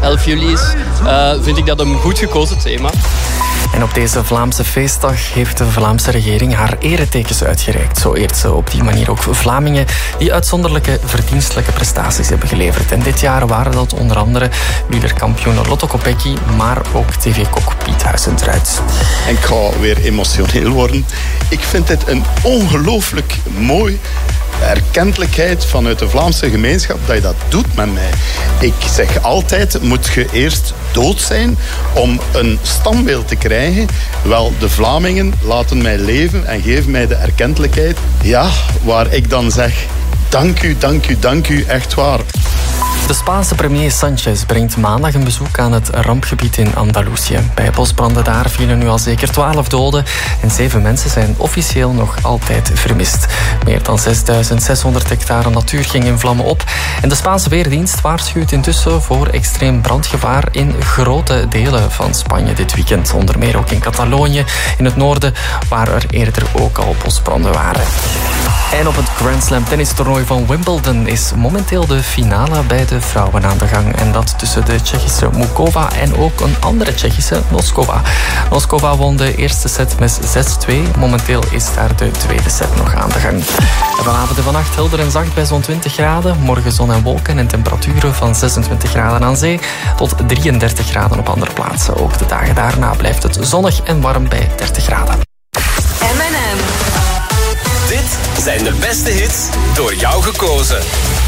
11 juli is, vind ik dat een goed gekozen thema. En op deze Vlaamse feestdag heeft de Vlaamse regering haar eretekens uitgereikt. Zo eert ze op die manier ook Vlamingen die uitzonderlijke verdienstelijke prestaties hebben geleverd. En dit jaar waren dat onder andere wielerkampioen Lotto Kopecky, maar ook tv-kok Piet Huizentruid. En ik ga weer emotioneel worden. Ik vind dit een ongelooflijk mooi erkentelijkheid vanuit de Vlaamse gemeenschap dat je dat doet met mij. Ik zeg altijd, moet je eerst dood zijn om een standbeeld te krijgen? Wel, de Vlamingen laten mij leven en geven mij de erkentelijkheid. Ja, waar ik dan zeg, dank u, dank u, dank u, echt waar. De Spaanse premier Sanchez brengt maandag een bezoek aan het rampgebied in Andalusië. Bij bosbranden daar vielen nu al zeker 12 doden en 7 mensen zijn officieel nog altijd vermist. Meer dan 6.600 hectare natuur ging in vlammen op en de Spaanse Weerdienst waarschuwt intussen voor extreem brandgevaar in grote delen van Spanje dit weekend. Onder meer ook in Catalonië, in het noorden, waar er eerder ook al bosbranden waren. En op het Grand Slam tennistoernooi van Wimbledon is momenteel de finale bij de vrouwen aan de gang. En dat tussen de Tsjechische Mukova en ook een andere Tsjechische, Noskova. Noskova won de eerste set met 6-2. Momenteel is daar de tweede set nog aan de gang. En vanavond en vannacht helder en zacht bij zo'n 20 graden. Morgen zon en wolken en temperaturen van 26 graden aan zee tot 33 graden op andere plaatsen. Ook de dagen daarna blijft het zonnig en warm bij 30 graden. M&M. Dit zijn de beste hits door jou gekozen.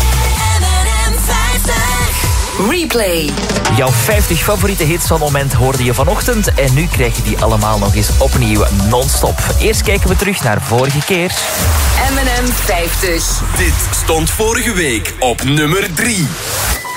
Replay. Jouw 50 favoriete hits van het moment hoorde je vanochtend en nu krijg je die allemaal nog eens opnieuw non-stop. Eerst kijken we terug naar vorige keer. M&M 50. Dit stond vorige week op nummer 3.